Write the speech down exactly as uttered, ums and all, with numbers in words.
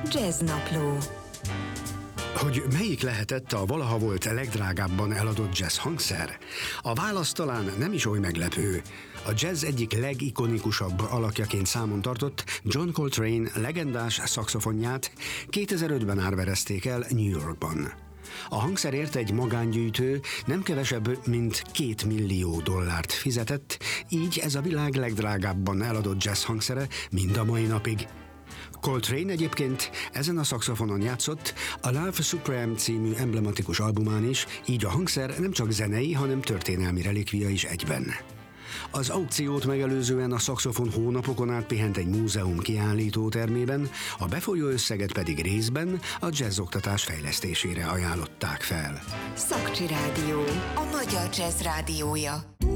Jazznapló. Hogy melyik lehetett a valaha volt legdrágábban eladott jazz hangszer? A válasz talán nem is oly meglepő. A jazz egyik legikonikusabb alakjaként számon tartott John Coltrane legendás szaxofonját kétezer-ötben árverezték el New Yorkban. A hangszerért egy magángyűjtő nem kevesebb, mint két millió dollárt fizetett, így ez a világ legdrágábban eladott jazz hangszere mind a mai napig. Coltrane egyébként ezen a szaxofonon játszott a Love Supreme című emblematikus albumán is, így a hangszer nem csak zenei, hanem történelmi relikvia is egyben. Az aukciót megelőzően a szaxofon hónapokon át pihent egy múzeum kiállító termében, a befolyó összeget pedig részben a jazzoktatás fejlesztésére ajánlották fel. Szakcsi Rádió, a magyar jazz rádiója.